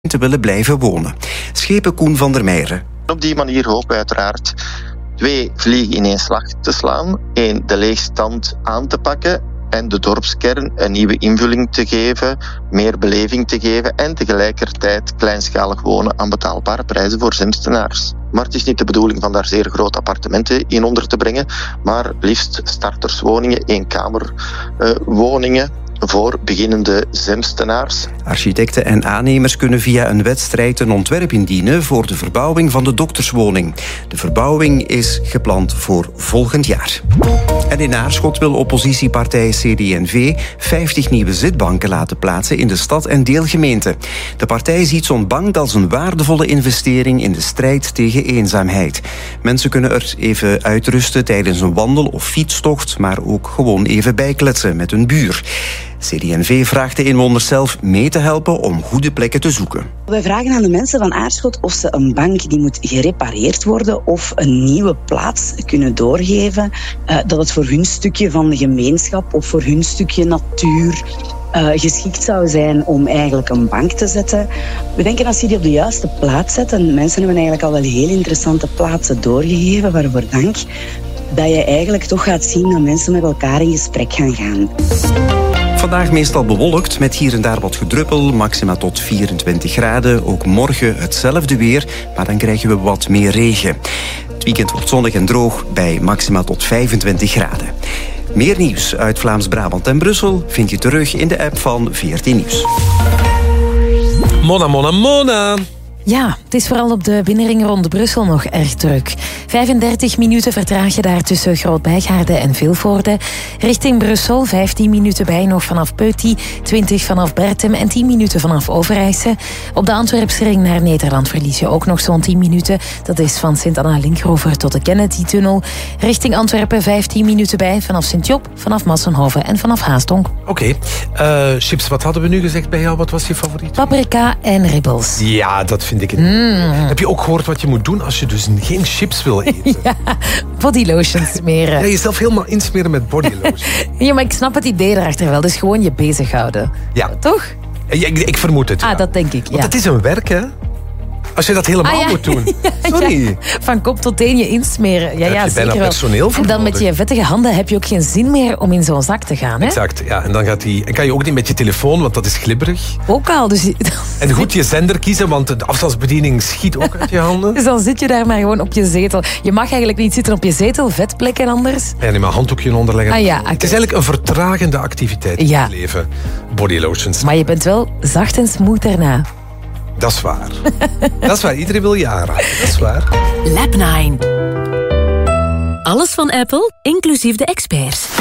te willen blijven wonen. Schepen Koen van der Meijeren. Op die manier hopen we uiteraard 2 vliegen in 1 slag te slaan. 1, de leegstand aan te pakken en de dorpskern een nieuwe invulling te geven, meer beleving te geven en tegelijkertijd kleinschalig wonen aan betaalbare prijzen voor Zemstenaars. Maar het is niet de bedoeling van daar zeer grote appartementen in onder te brengen, maar liefst starterswoningen, eenkamerwoningen voor beginnende Zemstenaars. Architecten en aannemers kunnen via een wedstrijd een ontwerp indienen voor de verbouwing van de dokterswoning. De verbouwing is gepland voor volgend jaar. En in Aarschot wil oppositiepartij CD&V 50 nieuwe zitbanken laten plaatsen in de stad en deelgemeenten. De partij ziet zo'n bank als een waardevolle investering in de strijd tegen eenzaamheid. Mensen kunnen er even uitrusten tijdens een wandel- of fietstocht, maar ook gewoon even bijkletsen met een buur. CD&V vraagt de inwoners zelf mee te helpen om goede plekken te zoeken. Wij vragen aan de mensen van Aarschot of ze een bank die moet gerepareerd worden of een nieuwe plaats kunnen doorgeven. Dat het voor hun stukje van de gemeenschap of voor hun stukje natuur geschikt zou zijn om eigenlijk een bank te zetten. We denken als je die op de juiste plaats zet, en mensen hebben eigenlijk al wel heel interessante plaatsen doorgegeven, waarvoor dank, dat je eigenlijk toch gaat zien dat mensen met elkaar in gesprek gaan. Vandaag meestal bewolkt, met hier en daar wat gedruppel, maxima tot 24 graden. Ook morgen hetzelfde weer, maar dan krijgen we wat meer regen. Het weekend wordt zonnig en droog bij maxima tot 25 graden. Meer nieuws uit Vlaams-Brabant en Brussel vind je terug in de app van VRT Nieuws. Mona. Ja, het is vooral op de binnenring rond Brussel nog erg druk. 35 minuten vertraag je daar tussen Groot-Bijgaarde en Vilvoorde. Richting Brussel 15 minuten bij nog vanaf Peuty, 20 vanaf Bertem en 10 minuten vanaf Overijse. Op de Antwerpsring naar Nederland verlies je ook nog zo'n 10 minuten. Dat is van Sint-Anna-Linkhover tot de Kennedy-tunnel. Richting Antwerpen 15 minuten bij vanaf Sint-Job, vanaf Massenhoven en vanaf Haastonk. Oké. Chips, wat hadden we nu gezegd bij jou? Wat was je favoriet? Paprika en ribbels. Ja, dat vind ik het. Heb je ook gehoord wat je moet doen als je dus geen chips wil eten? Ja, bodylotion smeren. Ja, jezelf helemaal insmeren met bodylotion. Ja, maar ik snap het idee erachter wel. Dus gewoon je bezighouden. Ja. Toch? Ik vermoed het, ja. Dat denk ik, ja. Want het is een werk, hè? Als je dat helemaal moet doen. Sorry. Ja, van kop tot teen je insmeren. Ja, heb je zeker bijna wel. personeel voor En dan nodig. met je vettige handen heb je ook geen zin meer om in zo'n zak te gaan. Hè? Exact, ja. En dan kan je ook niet met je telefoon, want dat is glibberig. Ook al. Dus En goed je zender kiezen, want de afstandsbediening schiet ook uit je handen. Dus dan zit je daar maar gewoon op je zetel. Je mag eigenlijk niet zitten op je zetel, vetplekken anders. Ja, nee, maar handdoekje onderleggen. Ah, ja, okay. Het is eigenlijk een vertragende activiteit in het leven. Bodylotions. Maar je bent wel zacht en smooth daarna. Dat is waar. Dat is waar. Iedereen wil je aanraken. Dat is waar. Lab 9. Alles van Apple, inclusief de experts.